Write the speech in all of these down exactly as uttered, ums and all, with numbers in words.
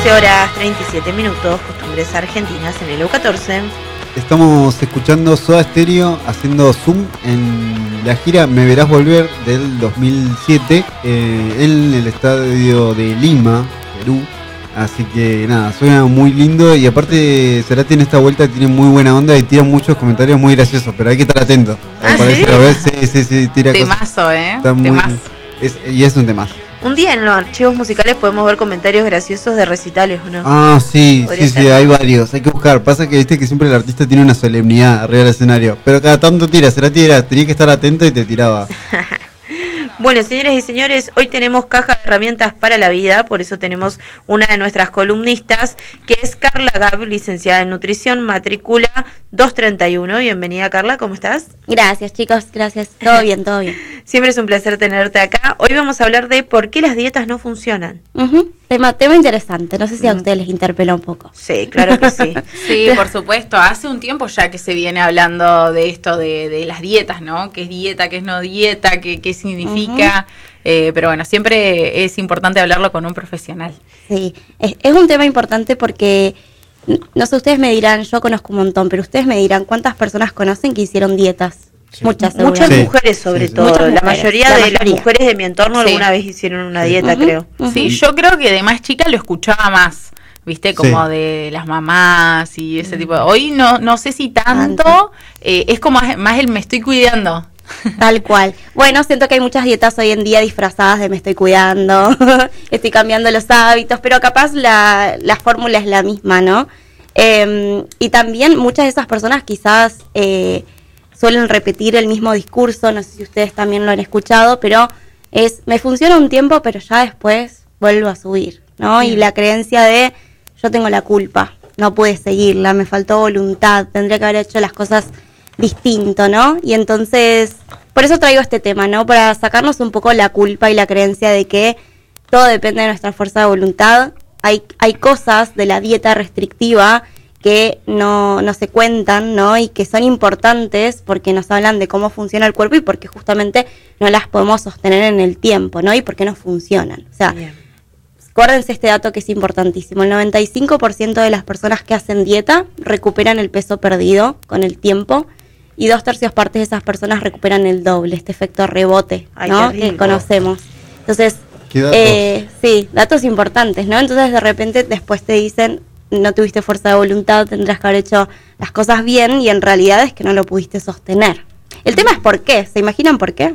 trece horas treinta y siete minutos, costumbres argentinas en el U catorce. Estamos escuchando Soda Stereo haciendo zoom en la gira Me Verás Volver del dos mil siete eh, en el estadio de Lima, Perú. Así que nada, suena muy lindo y aparte Cerati en esta vuelta tiene muy buena onda y tira muchos comentarios muy graciosos, pero hay que estar atento. ¿Ah, parece sí? que a veces sí, sí, sí, tira Temazo, cosas. ¿eh? Está muy, Temazo. es, y es un temazo. Un día en los archivos musicales podemos ver comentarios graciosos de recitales, ¿o no? Ah, sí, Podría sí, ser. sí, hay varios, hay que buscar. Pasa que viste que siempre el artista tiene una solemnidad arriba del escenario, pero cada tanto tira, Cerati era, tenía que estar atento y te tiraba. Bueno, señores y señores, hoy tenemos caja de herramientas para la vida, por eso tenemos una de nuestras columnistas, que es Carla Gab, licenciada en nutrición, matrícula doscientos treinta y uno. Bienvenida, Carla, ¿cómo estás? Gracias, chicos, gracias. Todo bien, todo bien. Siempre es un placer tenerte acá. Hoy vamos a hablar de por qué las dietas no funcionan. Uh-huh. Tema, tema interesante, no sé si a ustedes les interpela un poco. Sí, claro que sí. Sí, por supuesto. Hace un tiempo ya que se viene hablando de esto de, de las dietas, ¿no? ¿Qué es dieta, qué es no dieta, qué, qué significa? Uh-huh. Eh, pero bueno, siempre es importante hablarlo con un profesional. Sí, es, es un tema importante porque, no sé, ustedes me dirán, yo conozco un montón, pero ustedes me dirán cuántas personas conocen que hicieron dietas. Sí. Muchas, Muchas Sí. mujeres sobre Sí, sí. todo. Muchas La mujeres, mayoría la de mayoría. las mujeres de mi entorno Sí. alguna vez hicieron una dieta, Uh-huh. creo. Uh-huh. Sí, yo creo que de más chica lo escuchaba más, ¿viste? Como Sí. de las mamás y ese tipo de... Hoy no no sé si tanto, Tanto. eh, es como más, más el me estoy cuidando. Tal cual. Bueno, siento que hay muchas dietas hoy en día disfrazadas de me estoy cuidando, estoy cambiando los hábitos, pero capaz la, la fórmula es la misma, ¿no? Eh, y también muchas de esas personas quizás eh, suelen repetir el mismo discurso, no sé si ustedes también lo han escuchado, pero es, me funciona un tiempo, pero ya después vuelvo a subir, ¿no? Bien. Y la creencia de yo tengo la culpa, no pude seguirla, me faltó voluntad, tendría que haber hecho las cosas distinto, ¿no? Y entonces, por eso traigo este tema, ¿no? Para sacarnos un poco la culpa y la creencia de que todo depende de nuestra fuerza de voluntad. Hay, hay cosas de la dieta restrictiva que no, no se cuentan, ¿no? Y que son importantes porque nos hablan de cómo funciona el cuerpo y porque justamente no las podemos sostener en el tiempo, ¿no? Y porque no funcionan. O sea, Bien. acuérdense este dato que es importantísimo. El noventa y cinco por ciento de las personas que hacen dieta recuperan el peso perdido con el tiempo y dos tercios partes de esas personas recuperan el doble, este efecto rebote, Ay, ¿no? qué Que rico. conocemos. Entonces, ¿Qué datos? eh, sí, datos importantes, ¿no? Entonces de repente después te dicen, no tuviste fuerza de voluntad, tendrás que haber hecho las cosas bien y en realidad es que no lo pudiste sostener. El tema es por qué, ¿se imaginan por qué?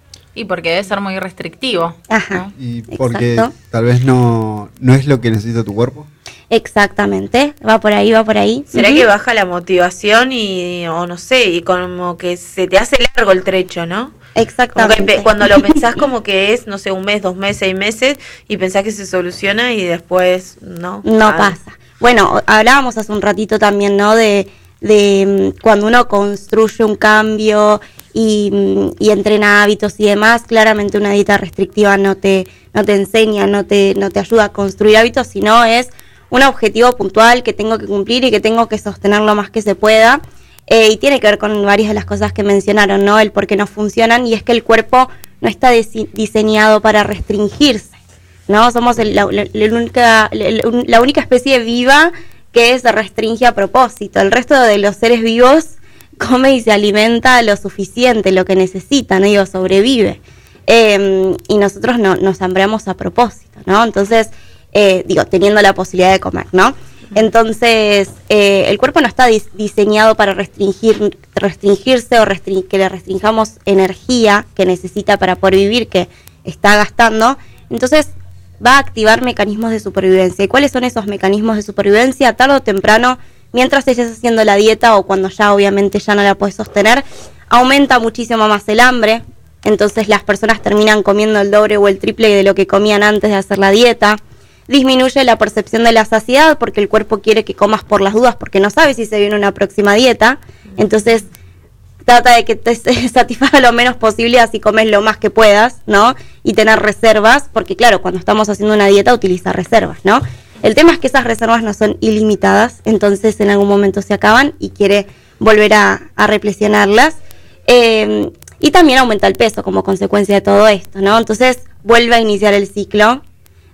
Y porque debe ser muy restrictivo. Ajá. ¿no? Y porque Exacto. tal vez no, no es lo que necesita tu cuerpo. Exactamente, va por ahí, va por ahí. ¿Será Ujú. que baja la motivación y, o no sé, y como que se te hace largo el trecho, ¿no? Como que Exactamente. pe- cuando lo pensás como que es, no sé, un mes, dos meses, seis meses, y pensás que se soluciona y después no. No Ah, pasa. Bueno, hablábamos hace un ratito también, ¿no? De, de mm, cuando uno construye un cambio y, mm, y entrena hábitos y demás, claramente una dieta restrictiva no te, no te enseña, no te, no te ayuda a construir hábitos, sino es un objetivo puntual que tengo que cumplir y que tengo que sostener lo más que se pueda. Eh, y tiene que ver con varias de las cosas que mencionaron, ¿no? El por qué no funcionan, y es que el cuerpo no está dise- diseñado para restringirse, ¿no? Somos el- la, la- la única, la, la única especie viva que se restringe a propósito. El resto de los seres vivos come y se alimenta lo suficiente, lo que necesita, ¿no? Digo, sobrevive. Eh, y nosotros no, nos hambramos a propósito, ¿no? Entonces, eh, digo, teniendo la posibilidad de comer, ¿no? Entonces, eh, el cuerpo no está dis- diseñado para restringir, restringirse o restring- que le restringamos energía que necesita para poder vivir, que está gastando. Entonces, va a activar mecanismos de supervivencia. ¿Y cuáles son esos mecanismos de supervivencia? Tarde o temprano, mientras estés haciendo la dieta o cuando ya obviamente ya no la puedes sostener, aumenta muchísimo más el hambre. Entonces, las personas terminan comiendo el doble o el triple de lo que comían antes de hacer la dieta. Disminuye la percepción de la saciedad porque el cuerpo quiere que comas por las dudas porque no sabe si se viene una próxima dieta. Entonces trata de que te satisfaga lo menos posible, así comes lo más que puedas, ¿no? Y tener reservas, porque claro, cuando estamos haciendo una dieta utiliza reservas, ¿no? El tema es que esas reservas no son ilimitadas, entonces en algún momento se acaban y quiere volver a, a replesionarlas. Eh, y también aumenta el peso como consecuencia de todo esto, ¿no? Entonces vuelve a iniciar el ciclo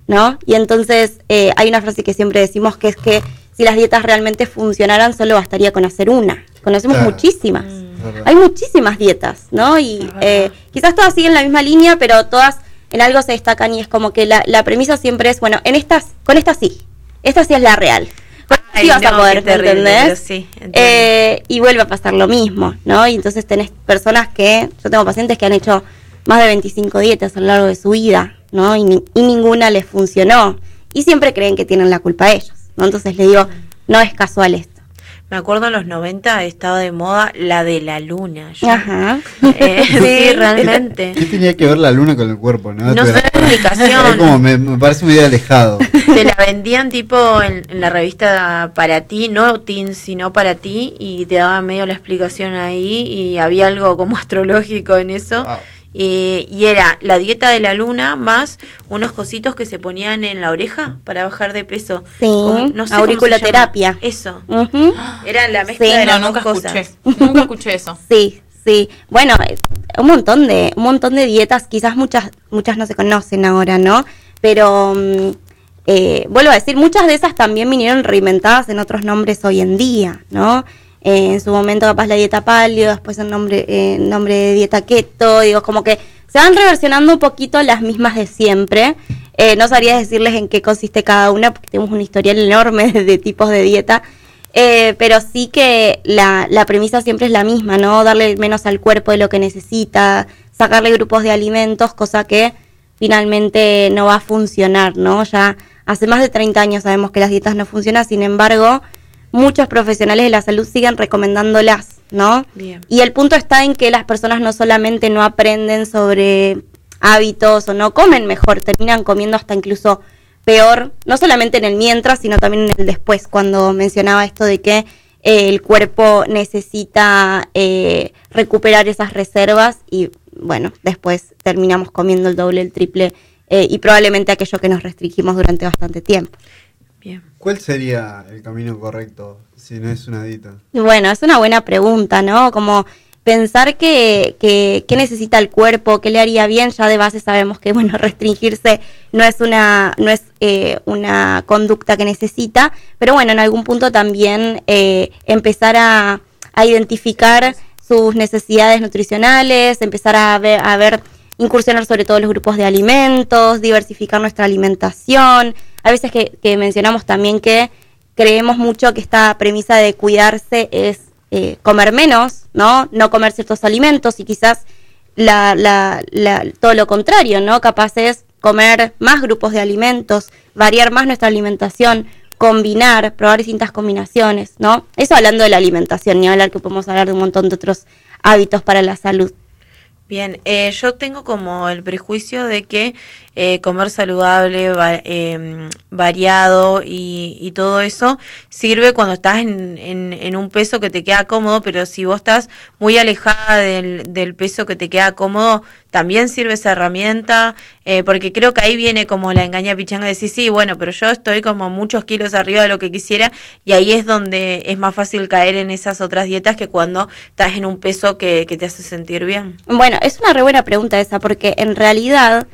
¿no? Y entonces eh, hay una frase que siempre decimos que es que si las dietas realmente funcionaran, solo bastaría con hacer una. Conocemos Claro. muchísimas. Mm. Hay muchísimas dietas, ¿no? Y eh, quizás todas siguen la misma línea, pero todas en algo se destacan y es como que la, la premisa siempre es, bueno, en estas, con esta sí, esta sí es la real. Con esta sí Ay, vas a no, poder, qué terrible, ¿entendés? pero sí, entiendo. Eh, y vuelve a pasar lo mismo, ¿no? Y entonces tenés personas que, yo tengo pacientes que han hecho más de veinticinco dietas a lo largo de su vida, ¿no? Y, ni- y ninguna les funcionó. Y siempre creen que tienen la culpa ellos, ¿no? Entonces le digo, no es casual esto. Me acuerdo en los noventa estaba de moda la de la luna. Yo- Ajá. Eh, sí, Sí. realmente. ¿Qué tenía que ver la luna con el cuerpo? No, No sé la Es explicación. como, me, me parece muy alejado. Te la vendían tipo en, en la revista Para Ti, no Teen, sino Para Ti, y te daban medio la explicación ahí, y había algo como astrológico en eso. Wow. Y, y era la dieta de la luna más unos cositos que se ponían en la oreja para bajar de peso. Sí, Como- no sé cómo se auriculoterapia. llama. Eso. Ujú. Era la mezcla Sí, de No, las nunca dos escuché. cosas. Nunca escuché eso. Sí, sí. Bueno, eh, un montón de, un montón de dietas, quizás muchas, muchas no se conocen ahora, ¿no? Pero mm, eh, vuelvo a decir, muchas de esas también vinieron reinventadas en otros nombres hoy en día, ¿no? Eh, en su momento capaz la dieta paleo, después el nombre, eh, el nombre de dieta keto, digo, como que se van reversionando un poquito las mismas de siempre. Eh, no sabría decirles en qué consiste cada una, porque tenemos un historial enorme de, de tipos de dieta. Eh, pero sí que la, la premisa siempre es la misma, ¿no? Darle menos al cuerpo de lo que necesita, sacarle grupos de alimentos, cosa que finalmente no va a funcionar, ¿no? Ya hace más de treinta años sabemos que las dietas no funcionan, sin embargo, muchos profesionales de la salud siguen recomendándolas, ¿no? Bien. Y el punto está en que las personas no solamente no aprenden sobre hábitos o no comen mejor, terminan comiendo hasta incluso peor, no solamente en el mientras, sino también en el después, cuando mencionaba esto de que eh, el cuerpo necesita eh, recuperar esas reservas y bueno, después terminamos comiendo el doble, el triple eh, y probablemente aquello que nos restringimos durante bastante tiempo. Bien. ¿Cuál sería el camino correcto si no es una dieta? Bueno, es una buena pregunta, ¿no? Como pensar que, que, qué necesita el cuerpo, qué le haría bien, ya de base sabemos que, bueno, restringirse no es una, no es eh, una conducta que necesita, pero bueno, en algún punto también eh, empezar a, a identificar sus necesidades nutricionales, empezar a ver, a ver, incursionar sobre todo los grupos de alimentos, diversificar nuestra alimentación. A veces que, que mencionamos también que creemos mucho que esta premisa de cuidarse es eh, comer menos, ¿no? No comer ciertos alimentos y quizás la, la, la, todo lo contrario, ¿no? Capaz es comer más grupos de alimentos, variar más nuestra alimentación, combinar, probar distintas combinaciones, ¿no? Eso hablando de la alimentación, ni hablar que podemos hablar de un montón de otros hábitos para la salud. Bien, eh, yo tengo como el prejuicio de que eh, comer saludable, va, eh, variado y, y todo eso sirve cuando estás en, en, en un peso que te queda cómodo, pero si vos estás muy alejada del, del peso que te queda cómodo, también sirve esa herramienta, eh, porque creo que ahí viene como la engaña pichanga de decir, sí, bueno, pero yo estoy como muchos kilos arriba de lo que quisiera, y ahí es donde es más fácil caer en esas otras dietas que cuando estás en un peso que, que te hace sentir bien. Bueno, es una re buena pregunta esa, porque en realidad,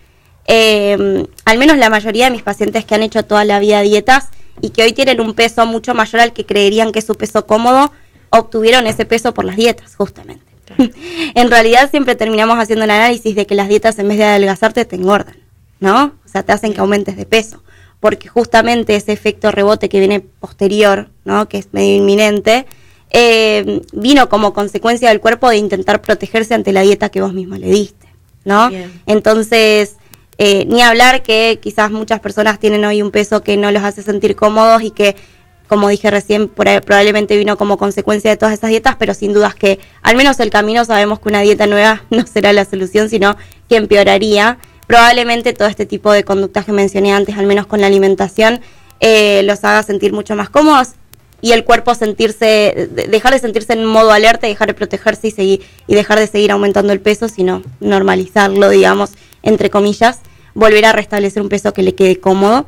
eh, al menos la mayoría de mis pacientes que han hecho toda la vida dietas y que hoy tienen un peso mucho mayor al que creerían que es su peso cómodo, obtuvieron ese peso por las dietas, justamente. Claro. En realidad siempre terminamos haciendo el análisis de que las dietas en vez de adelgazarte te engordan, ¿no? O sea, te hacen que aumentes de peso, porque justamente ese efecto rebote que viene posterior, ¿no? Que es medio inminente, eh, vino como consecuencia del cuerpo de intentar protegerse ante la dieta que vos mismo le diste, ¿no? Bien. Entonces, eh, ni hablar que quizás muchas personas tienen hoy un peso que no los hace sentir cómodos y que, como dije recién, por ahí, probablemente vino como consecuencia de todas esas dietas, pero sin dudas que al menos el camino sabemos que una dieta nueva no será la solución, sino que empeoraría. Probablemente todo este tipo de conductas que mencioné antes, al menos con la alimentación, eh, los haga sentir mucho más cómodos y el cuerpo sentirse, de, dejar de sentirse en modo alerta y dejar de protegerse y, seguir, y dejar de seguir aumentando el peso, sino normalizarlo, digamos, entre comillas, volver a restablecer un peso que le quede cómodo.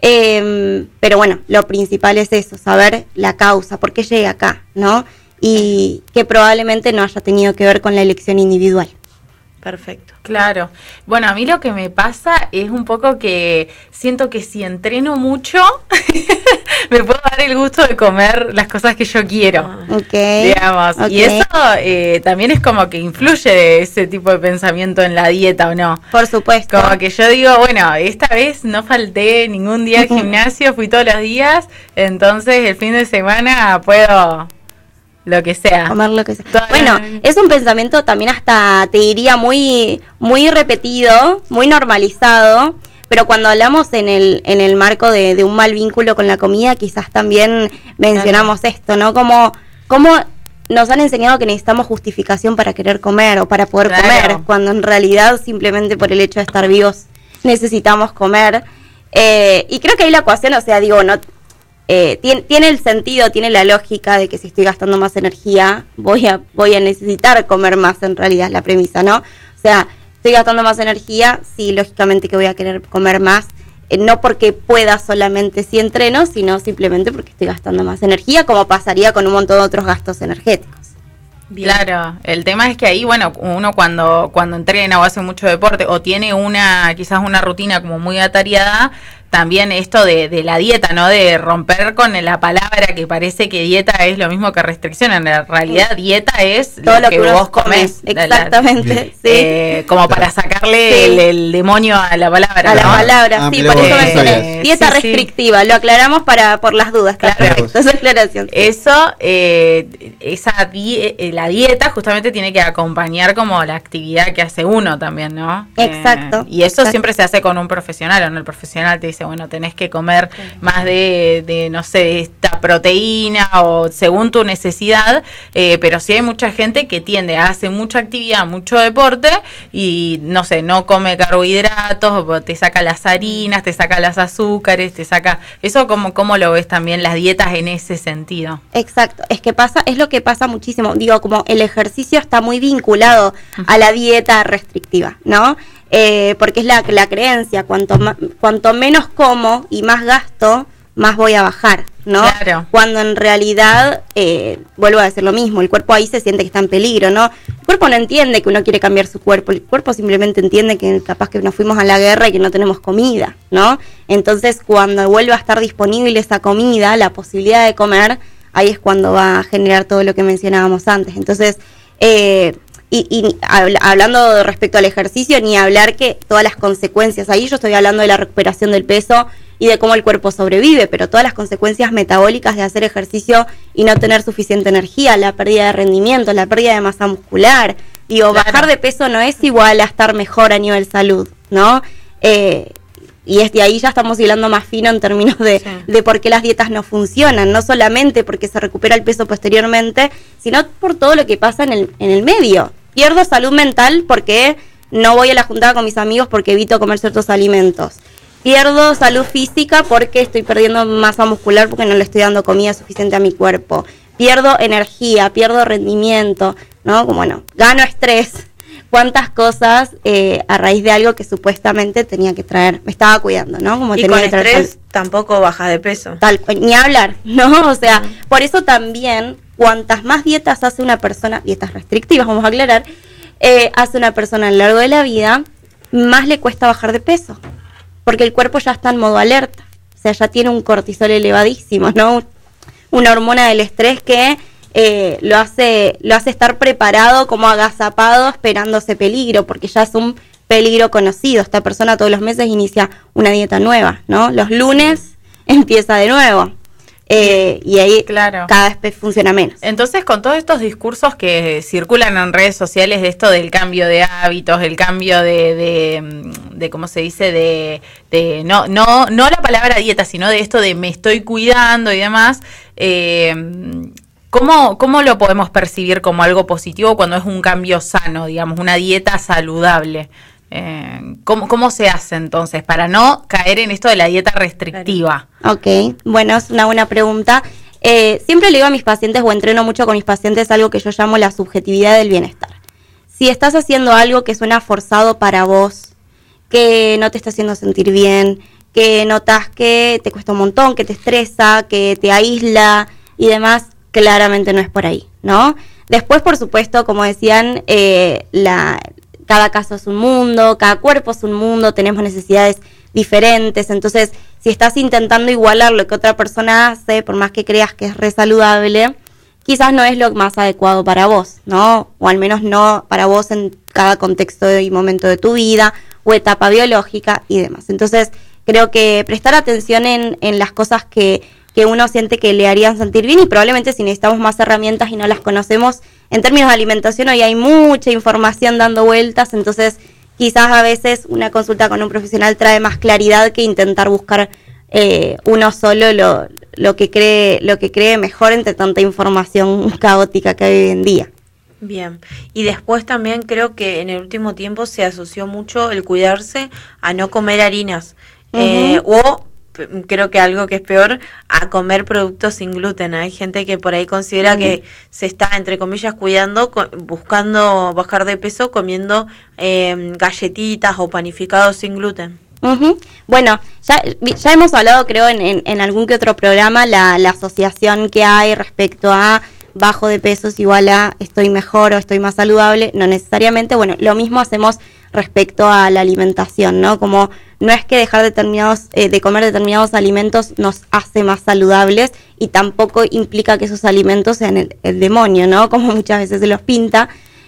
Eh, pero bueno, lo principal es eso, saber la causa, por qué llegué acá, ¿no? Y que probablemente no haya tenido que ver con la elección individual. Perfecto. Claro. Bueno, a mí lo que me pasa es un poco que siento que si entreno mucho, me puedo dar el gusto de comer las cosas que yo quiero. Okay. Digamos. Okay. Y eso eh, también es como que influye ese tipo de pensamiento en la dieta, ¿o no? Por supuesto. Como que yo digo, bueno, esta vez no falté ningún día al gimnasio, fui todos los días, entonces el fin de semana puedo... Lo que sea. Comer lo que sea. Toda Bueno, la... es un pensamiento también hasta, te diría, muy, muy repetido, muy normalizado, pero cuando hablamos en el, en el marco de, de un mal vínculo con la comida, quizás también mencionamos claro. esto, ¿no? Como, como nos han enseñado que necesitamos justificación para querer comer o para poder claro. comer, cuando en realidad simplemente por el hecho de estar vivos necesitamos comer. Eh, y creo que ahí la ecuación, o sea, digo, no... Eh, tiene, tiene el sentido, tiene la lógica de que si estoy gastando más energía voy a voy a necesitar comer más, en realidad es la premisa, ¿no? O sea, estoy gastando más energía, sí, lógicamente que voy a querer comer más, eh, no porque pueda solamente si entreno, sino simplemente porque estoy gastando más energía, como pasaría con un montón de otros gastos energéticos. Bien. Claro, el tema es que ahí, bueno, uno cuando cuando entrena o hace mucho deporte o tiene una quizás una rutina como muy atareada, también esto de, de la dieta, ¿no? De romper con la palabra que parece que dieta es lo mismo que restricción. En la realidad, dieta es todo lo, lo que, que vos comes. Exactamente, la, sí. Eh, como para sacarle sí. el, el demonio a la palabra. A ¿no? la palabra, ah, sí, por eso mencioné. Eh, Dieta sí, restrictiva, sí. Lo aclaramos para por las dudas. Claro. Perfecto, esa aclaración. Eso, eh, esa di la dieta justamente tiene que acompañar como la actividad que hace uno también, ¿no? Exacto. Eh, y eso exacto. siempre se hace con un profesional, ¿o no? El profesional te dice, bueno, tenés que comer comer más de, de, no sé, esta proteína o según tu necesidad, eh, pero sí hay mucha gente que tiende a hacer mucha actividad, mucho deporte y, no sé, no come carbohidratos, te saca las harinas, te saca los azúcares, te saca... ¿Eso cómo, cómo lo ves también las dietas en ese sentido? Exacto, es que pasa, es lo que pasa muchísimo, digo, como el ejercicio está muy vinculado a la dieta restrictiva, ¿no? Eh, porque es la, la creencia, cuanto, ma, cuanto menos como y más gasto, más voy a bajar, ¿no? Claro. Cuando en realidad, eh, vuelvo a decir lo mismo, el cuerpo ahí se siente que está en peligro, ¿no? El cuerpo no entiende que uno quiere cambiar su cuerpo, el cuerpo simplemente entiende que capaz que nos fuimos a la guerra y que no tenemos comida, ¿no? Entonces, cuando vuelve a estar disponible esa comida, la posibilidad de comer, ahí es cuando va a generar todo lo que mencionábamos antes. Entonces, eh... Y, y hablando respecto al ejercicio, ni hablar que todas las consecuencias, ahí yo estoy hablando de la recuperación del peso y de cómo el cuerpo sobrevive, pero todas las consecuencias metabólicas de hacer ejercicio y no tener suficiente energía, la pérdida de rendimiento, la pérdida de masa muscular, digo, claro. Bajar de peso no es igual a estar mejor a nivel salud, ¿no? Eh, y es de ahí ya estamos hilando más fino en términos de, sí. de por qué las dietas no funcionan, no solamente porque se recupera el peso posteriormente, sino por todo lo que pasa en el, en el medio. Pierdo salud mental porque no voy a la juntada con mis amigos porque evito comer ciertos alimentos. Pierdo salud física porque estoy perdiendo masa muscular porque no le estoy dando comida suficiente a mi cuerpo. Pierdo energía, pierdo rendimiento, ¿no? Como bueno, gano estrés. Cuántas cosas eh, a raíz de algo que supuestamente tenía que traer, me estaba cuidando, ¿no? Como y tenía con que traer estrés salud. Tampoco baja de peso. Tal, ni hablar, ¿no? O sea, uh-huh. Por eso también, cuantas más dietas hace una persona, dietas restrictivas, vamos a aclarar, eh, hace una persona a lo largo de la vida, más le cuesta bajar de peso, porque el cuerpo ya está en modo alerta, o sea, ya tiene un cortisol elevadísimo, ¿no? Una hormona del estrés que... Eh, lo hace lo hace estar preparado, como agazapado, esperando ese peligro, porque ya es un peligro conocido. Esta persona todos los meses inicia una dieta nueva, ¿no? Los lunes empieza de nuevo. Eh, y ahí claro. Cada vez funciona menos. Entonces, con todos estos discursos que circulan en redes sociales de esto del cambio de hábitos, el cambio de, de, de ¿cómo se dice? De, de no, no, no la palabra dieta, sino de esto de me estoy cuidando y demás, eh, ¿Cómo, ¿Cómo lo podemos percibir como algo positivo cuando es un cambio sano, digamos, una dieta saludable? Eh, ¿cómo, ¿Cómo se hace entonces para no caer en esto de la dieta restrictiva? Ok, bueno, es una buena pregunta. Eh, siempre le digo a mis pacientes, o entreno mucho con mis pacientes, algo que yo llamo la subjetividad del bienestar. Si estás haciendo algo que suena forzado para vos, que no te está haciendo sentir bien, que notas que te cuesta un montón, que te estresa, que te aísla y demás, claramente no es por ahí, ¿no? Después, por supuesto, como decían, eh, la, cada caso es un mundo, cada cuerpo es un mundo, tenemos necesidades diferentes, entonces si estás intentando igualar lo que otra persona hace, por más que creas que es re saludable, quizás no es lo más adecuado para vos, ¿no? O al menos no para vos en cada contexto y momento de tu vida, o etapa biológica y demás. Entonces, creo que prestar atención en, en las cosas que, que uno siente que le harían sentir bien, y probablemente si necesitamos más herramientas y no las conocemos, en términos de alimentación hoy hay mucha información dando vueltas, entonces quizás a veces una consulta con un profesional trae más claridad que intentar buscar eh, uno solo lo, lo que cree, lo que cree mejor entre tanta información caótica que hay hoy en día. Bien, y después también creo que en el último tiempo se asoció mucho el cuidarse a no comer harinas, uh-huh. eh, o p- creo que algo que es peor, a comer productos sin gluten. Hay gente que por ahí considera uh-huh. que se está, entre comillas, cuidando, co- buscando bajar de peso, comiendo eh, galletitas o panificados sin gluten. Uh-huh. Bueno, ya, ya hemos hablado, creo, en, en, en algún que otro programa, la, la asociación que hay respecto a bajo de peso es igual a estoy mejor o estoy más saludable, no necesariamente. Bueno, lo mismo hacemos respecto a la alimentación, ¿no? Como no es que dejar determinados, eh, de comer determinados alimentos nos hace más saludables, y tampoco implica que esos alimentos sean el, el demonio, ¿no? Como muchas veces se los pinta.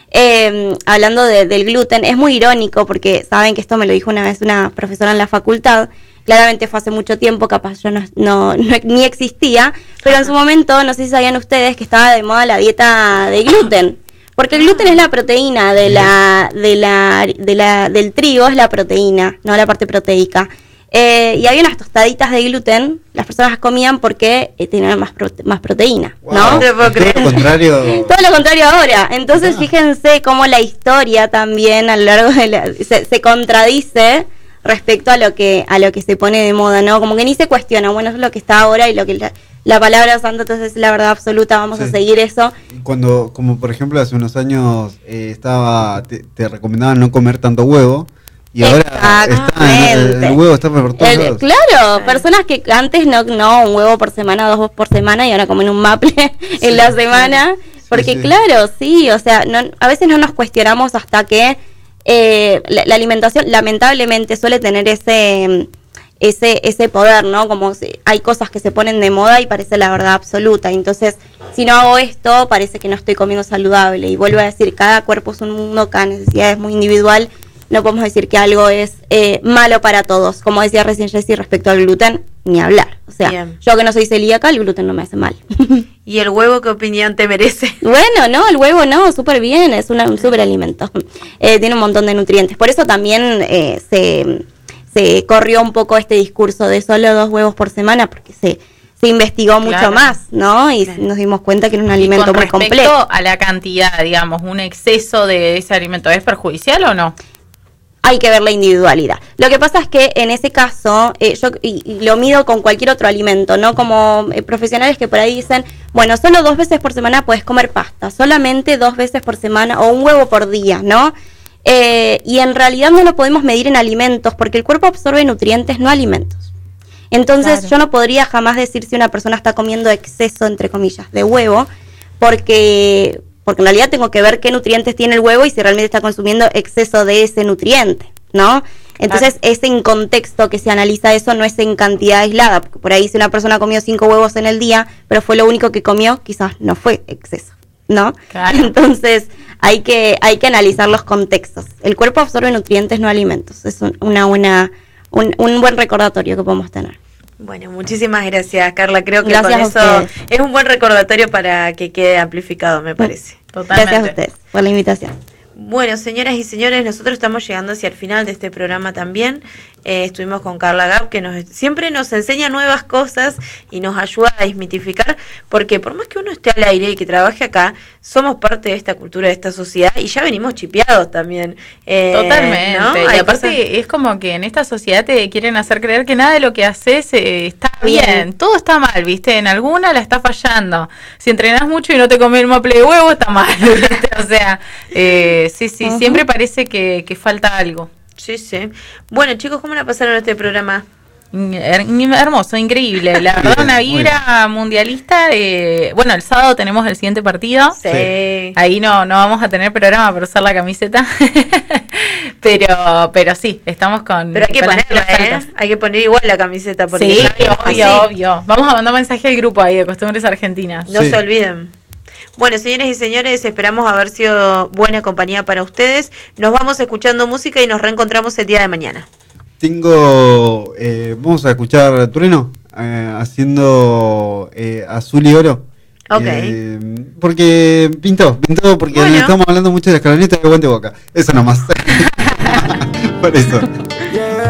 Eh, hablando de, del gluten, es muy irónico porque saben que esto me lo dijo una vez una profesora en la facultad. Claramente fue hace mucho tiempo, capaz yo no, no, no ni existía, pero en su momento, no sé si sabían ustedes que estaba de moda la dieta de gluten, porque el gluten es la proteína de la, de la, de la, del trigo, es la proteína, no la parte proteica. Eh, y había unas tostaditas de gluten, las personas las comían porque eh, tenían más, prote- más proteína, wow. ¿no? Todo lo contrario. Todo lo contrario ahora. Entonces, ah. fíjense cómo la historia también a lo largo de la, se, se contradice respecto a lo que a lo que se pone de moda, ¿no? Como que ni se cuestiona, bueno, eso es lo que está ahora y lo que la, la palabra santa entonces es la verdad absoluta, vamos sí. a seguir eso. Cuando, como por ejemplo hace unos años eh, estaba te, te recomendaban no comer tanto huevo, y ahora está, el, el huevo está por todos lados. Claro, personas que antes no, no, un huevo por semana, dos huevos por semana, y ahora comen un maple sí, en la semana, sí. porque sí, sí. claro, sí, o sea, no, a veces no nos cuestionamos hasta que Eh, la, la alimentación lamentablemente suele tener ese ese ese poder, ¿no? Como si hay cosas que se ponen de moda y parece la verdad absoluta. Entonces, si no hago esto, parece que no estoy comiendo saludable. Y vuelvo a decir, cada cuerpo es un mundo, cada necesidad es muy individual. No podemos decir que algo es eh, malo para todos. Como decía recién Jessie respecto al gluten, ni hablar. O sea, Bien. yo que no soy celíaca, el gluten no me hace mal. ¿Y el huevo qué opinión te merece? Bueno, no, el huevo no, súper bien, es una, un súper alimento. Eh, tiene un montón de nutrientes. Por eso también eh, se, se corrió un poco este discurso de solo dos huevos por semana, porque se, se investigó claro. mucho más, ¿no? Y claro. nos dimos cuenta que era un alimento muy complejo. Con respecto a la cantidad, digamos, un exceso de ese alimento, ¿es perjudicial o no? Hay que ver la individualidad. Lo que pasa es que en ese caso, eh, yo y, y lo mido con cualquier otro alimento, ¿no? Como eh, profesionales que por ahí dicen, bueno, solo dos veces por semana puedes comer pasta, solamente dos veces por semana, o un huevo por día, ¿no? Eh, y en realidad no lo podemos medir en alimentos, porque el cuerpo absorbe nutrientes, no alimentos. Entonces, claro. yo no podría jamás decir si una persona está comiendo exceso, entre comillas, de huevo, porque... porque en realidad tengo que ver qué nutrientes tiene el huevo y si realmente está consumiendo exceso de ese nutriente, ¿no? Entonces, claro. es en contexto que se analiza eso, no es en cantidad aislada, porque por ahí si una persona comió cinco huevos en el día, pero fue lo único que comió, quizás no fue exceso, ¿no? Claro. Entonces, hay que hay que analizar los contextos. El cuerpo absorbe nutrientes, no alimentos. Es un, una buena un, un buen recordatorio que podemos tener. Bueno, muchísimas gracias, Carla. Creo que gracias con eso es un buen recordatorio para que quede amplificado, me parece. Totalmente. Gracias a ustedes por la invitación. Bueno, señoras y señores, nosotros estamos llegando hacia el final de este programa también. Eh, estuvimos con Carla Gab, que nos siempre nos enseña nuevas cosas y nos ayuda a desmitificar, porque por más que uno esté al aire y que trabaje acá, somos parte de esta cultura, de esta sociedad, y ya venimos chipeados también. Eh, Totalmente. ¿no? Y Hay aparte cosas... es como que en esta sociedad te quieren hacer creer que nada de lo que haces eh, está bien. bien, todo está mal, ¿viste? En alguna la está fallando. Si entrenás mucho y no te comes el maple de huevo, está mal, ¿viste? O sea, eh, sí, sí, uh-huh. siempre parece que, que falta algo. Sí, sí. Bueno, chicos, ¿cómo la pasaron este programa? Hermoso, increíble. La verdad, una vibra mundialista. Eh, bueno, el sábado tenemos el siguiente partido. Sí. Ahí no, no vamos a tener programa para usar la camiseta. pero, pero sí, estamos con. Pero hay que con las ponerla, pilas ¿eh? altas. Hay que poner igual la camiseta. Porque Sí, sabemos obvio, así. obvio. Vamos a mandar mensaje al grupo ahí de Costumbres Argentinas. No Sí. se olviden. Bueno, señores y señores, esperamos haber sido buena compañía para ustedes. Nos vamos escuchando música y nos reencontramos el día de mañana. Tengo. Eh, vamos a escuchar Trueno eh, haciendo eh, Azul y Oro. Ok. Eh, porque pintó, pintó porque Bueno. estamos hablando mucho de la escaloneta de Guante Boca. Eso nomás. Por eso.